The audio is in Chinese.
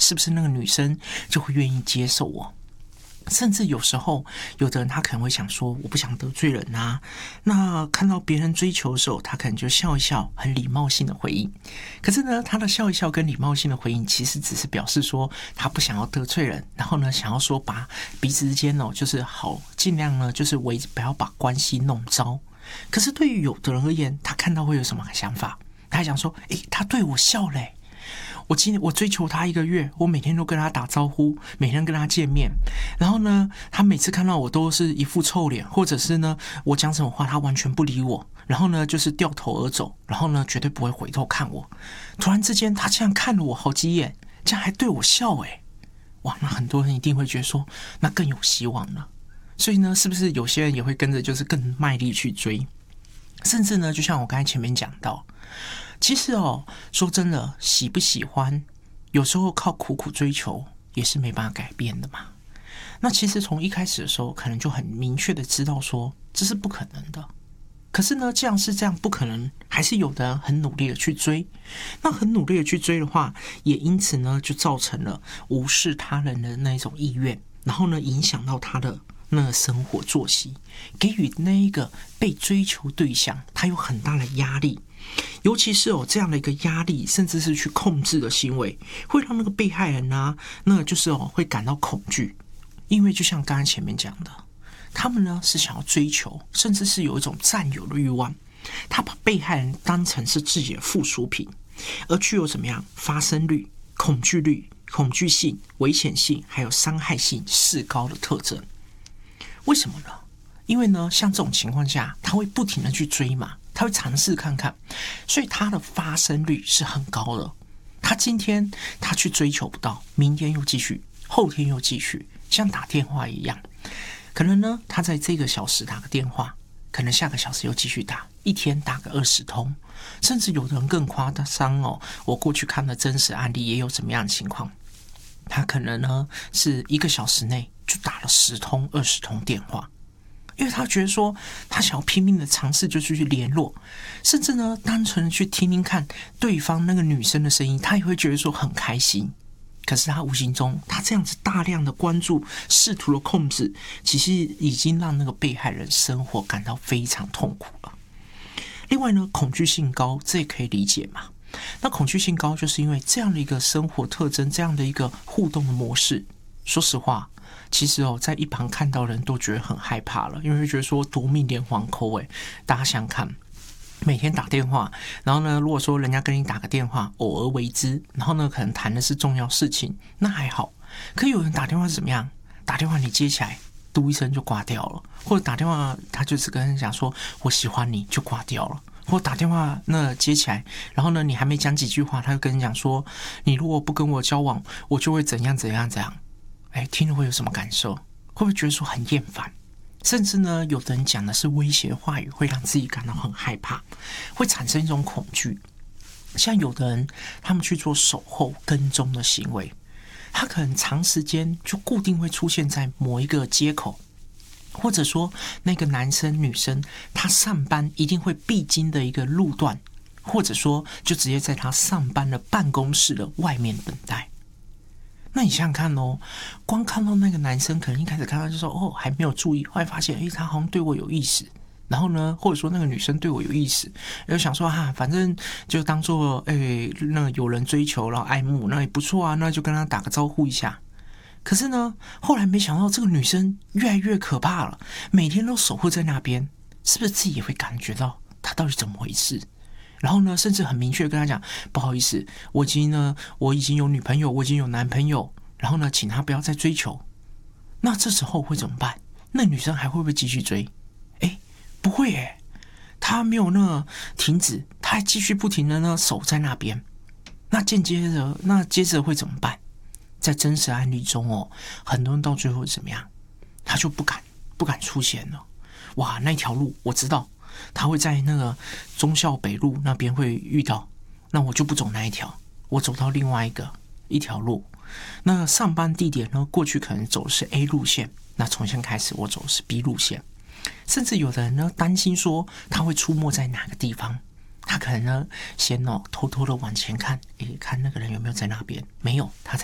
是不是那个女生就会愿意接受我？甚至有时候有的人他可能会想说，我不想得罪人啊，那看到别人追求的时候，他可能就笑一笑，很礼貌性的回应。可是呢，他的笑一笑跟礼貌性的回应其实只是表示说他不想要得罪人，然后呢想要说把彼此之间就是好尽量呢就是不要把关系弄糟。可是对于有的人而言，他看到会有什么想法？他想说他对我笑嘞，我追求他1个月，我每天都跟他打招呼，每天跟他见面，然后呢，他每次看到我都是一副臭脸，或者是呢，我讲什么话他完全不理我，然后呢，就是掉头而走，然后呢，绝对不会回头看我。突然之间，他竟然看了我好几眼，竟然还对我笑哇，那很多人一定会觉得说，那更有希望了。所以呢，是不是有些人也会跟着就是更卖力去追？甚至呢，就像我刚才前面讲到。其实说真的，喜不喜欢，有时候靠苦苦追求也是没办法改变的嘛。那其实从一开始的时候，可能就很明确的知道说这是不可能的。可是呢，这样不可能，还是有的人很努力的去追。那很努力的去追的话，也因此呢，就造成了无视他人的那种意愿，然后呢，影响到他的那个生活作息，给予那一个被追求对象他有很大的压力。尤其是这样的一个压力，甚至是去控制的行为，会让那个被害人啊，那就是会感到恐惧。因为就像刚刚前面讲的，他们呢是想要追求，甚至是有一种占有的欲望。他把被害人当成是自己的附属品，而具有怎么样发生率、恐惧性、危险性还有伤害性势高的特征。为什么呢？因为呢，像这种情况下，他会不停的去追嘛，他会尝试看看，所以他的发生率是很高的。他今天他去追求不到，明天又继续，后天又继续，像打电话一样。可能呢，他在这个小时打个电话，可能下个小时又继续打，一天打个20通，甚至有的人更夸张我过去看的真实案例也有怎么样的情况，他可能呢是1个小时内就打了10通、20通电话。因为他觉得说，他想要拼命的尝试，就去联络，甚至呢，单纯的去听听看对方那个女生的声音，他也会觉得说很开心。可是他无形中，他这样子大量的关注，试图的控制，其实已经让那个被害人生活感到非常痛苦了。另外呢，恐惧性高，这也可以理解嘛。那恐惧性高，就是因为这样的一个生活特征，这样的一个互动的模式，说实话。其实在一旁看到的人都觉得很害怕了，因为会觉得说夺命连环扣大家想想看，每天打电话，然后呢，如果说人家跟你打个电话，偶尔为之，然后呢，可能谈的是重要事情，那还好。可有人打电话是怎么样？打电话你接起来，嘟一声就挂掉了，或者打电话他就是跟人讲说我喜欢你就挂掉了，或打电话那接起来，然后呢，你还没讲几句话，他就跟你讲说你如果不跟我交往，我就会怎样怎样怎样。听了会有什么感受？会不会觉得说很厌烦？甚至呢，有的人讲的是威胁话语，会让自己感到很害怕，会产生一种恐惧。像有的人，他们去做守候、跟踪的行为，他可能长时间就固定会出现在某一个街口，或者说那个男生、女生他上班一定会必经的一个路段，或者说就直接在他上班的办公室的外面等待。那你想想看光看到那个男生，可能一开始看到就说还没有注意，后来发现他好像对我有意思，然后呢，或者说那个女生对我有意思，就想说反正就当做那个有人追求然后爱慕，那也不错啊，那就跟他打个招呼一下。可是呢，后来没想到这个女生越来越可怕了，每天都守护在那边，是不是自己也会感觉到她到底怎么回事？然后呢，甚至很明确跟他讲，不好意思，我已经有女朋友，我已经有男朋友，然后呢，请他不要再追求。那这时候会怎么办？那女生还会不会继续追？不会她没有停止，她还继续不停的守在那边。那接着会怎么办？在真实案例中很多人到最后怎么样？他就不敢出现了。哇，那条路我知道。他会在那个忠孝北路那边会遇到，那我就不走那一条，我走到另外一条路。那上班地点呢，过去可能走的是 A 路线，那从现在开始我走的是 B 路线。甚至有的人呢担心说他会出没在哪个地方，他可能呢先偷偷的往前看，看那个人有没有在那边，没有，他